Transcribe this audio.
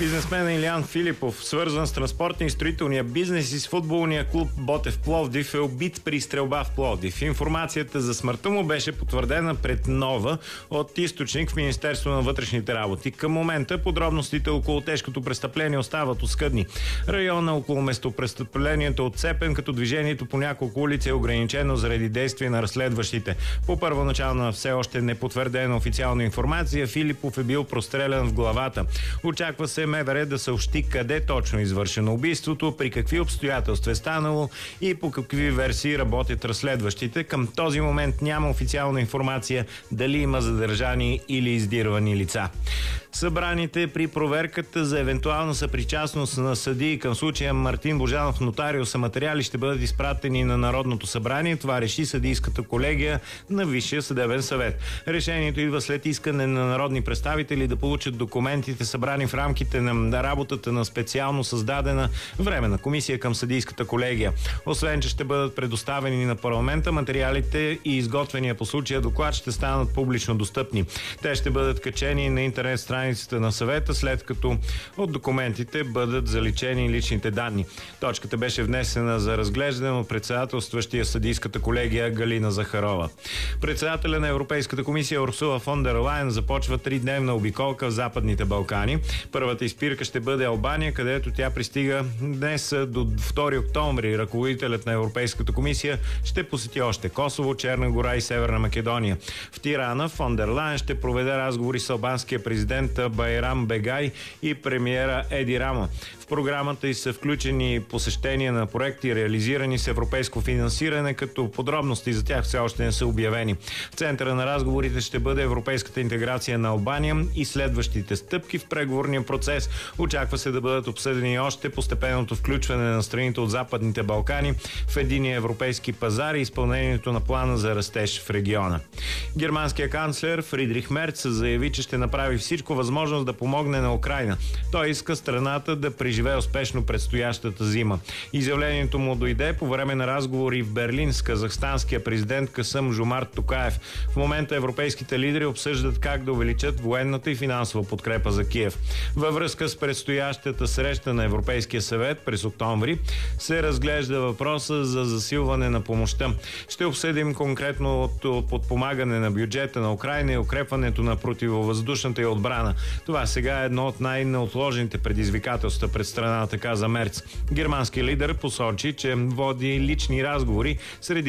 Бизнесмен Илиян Филипов, свързан с транспортния и строителния бизнес и с футболния клуб Ботев Пловдив, е убит при стрелба в Пловдив. Информацията за смъртта му беше потвърдена пред Нова от източник в Министерство на вътрешните работи. Към момента подробностите около тежкото престъпление остават оскъдни. Района около местопрестъплението е отцепен, като движението по няколко улици е ограничено заради действия на разследващите. По първоначална все още непотвърдена официална информация, Филипов е бил прострелян в главата. Очаква се МВР да съобщи къде точно е извършено убийството, при какви обстоятелства е станало и по какви версии работят разследващите. Към този момент няма официална информация дали има задържани или издирвани лица. Събраните при проверката за евентуална съпричастност на съдии към случая Мартин Божанов нотариуса материали ще бъдат изпратени на Народното събрание. Това реши съдийската колегия на Висшия съдебен съвет. Решението идва след искане на народни представители да получат документите, събрани в рамките на работата на специално създадена временна комисия към съдийската колегия. Освен, че ще бъдат предоставени на парламента, материалите и изготвения по случая доклад ще станат публично достъпни. Те ще бъдат качени на интернет страницата на съвета, след като от документите бъдат заличени личните данни. Точката беше внесена за разглеждане от председателстващия съдийската колегия Галина Захарова. Председателя на Европейската комисия Урсула фон дер Лайен започва 3-дневна обиколка в Западните Балкани. Първата изпирка ще бъде Албания, където тя пристига днес до 2 октомври. Ръководителят на Европейската комисия ще посети още Косово, Черна гора и Северна Македония. В Тирана фон дер Лайен ще проведе разговори с албанския президент Байрам Бегай и премиера Еди Рама. В програмата й са включени посещения на проекти, реализирани с европейско финансиране, като подробности за тях все още не са обявени. В центъра на разговорите ще бъде европейската интеграция на Албания и следващите стъпки в преговорния процес. Очаква се да бъдат обсъдени още постепенното включване на страните от Западните Балкани в единия европейски пазар и изпълнението на плана за растеж в региона. Германският канцлер Фридрих Мерц заяви, че ще направи всичко възможно да помогне на Украйна. Той иска страната да преживее успешно предстоящата зима. Изявлението му дойде по време на разговори в Берлин с казахстанския президент Касъм Жомарт Токаев. В момента европейските лидери обсъждат как да увеличат военната и финансова подкрепа за Киев. Във връзка с предстоящата среща на Европейския съвет през октомври се разглежда въпроса за засилване на помощта. Ще обсъдим конкретно подпомагане на бюджета на Украйна и укрепването на противовъздушната и отбрана. Това сега е едно от най-неотложните предизвикателства пред страната, каза Мерц. Германски лидер посочи, че води лични разговори среди